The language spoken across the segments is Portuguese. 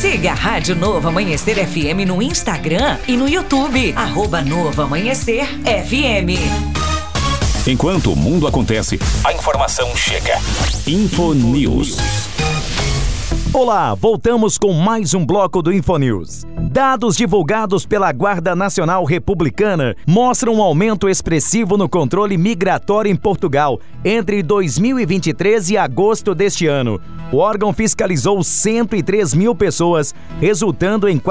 Siga a Rádio Novo Amanhecer FM no Instagram e no YouTube. @Novo Amanhecer FM. Enquanto o mundo acontece, a informação chega. InfoNews. Olá, voltamos com mais um bloco do InfoNews. Dados divulgados pela Guarda Nacional Republicana mostram um aumento expressivo no controle migratório em Portugal entre 2023 e agosto deste ano. O órgão fiscalizou 103 mil pessoas, resultando em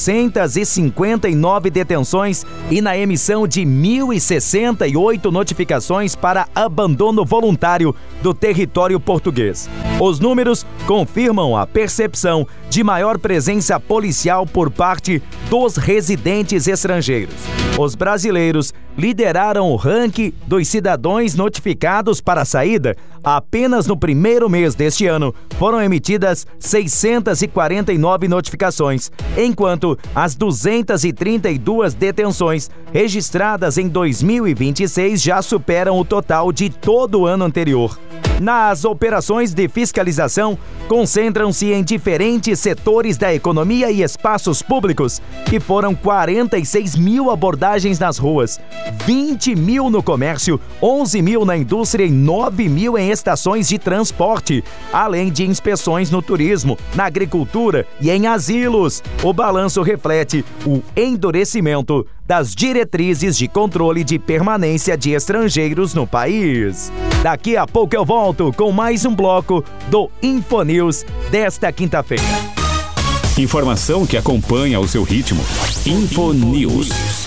459 detenções e na emissão de 1.068 notificações para abandono voluntário do território português. Os números confirmam a percepção de maior presença policial por parte dos residentes estrangeiros. Os brasileiros lideraram o ranking dos cidadãos notificados para a saída. Apenas no primeiro mês deste ano foram emitidas 649 notificações, enquanto as 232 detenções registradas em 2026 já superam o total de todo o ano anterior. Nas operações de fiscalização, concentram-se em diferentes setores da economia e espaços públicos, que foram 46 mil abordagens nas ruas, 20 mil no comércio, 11 mil na indústria e 9 mil em estações de transporte, além de inspeções no turismo, na agricultura e em asilos. O balanço reflete o endurecimento das diretrizes de controle de permanência de estrangeiros no país. Daqui a pouco eu volto com mais um bloco do InfoNews desta quinta-feira. Informação que acompanha o seu ritmo. InfoNews.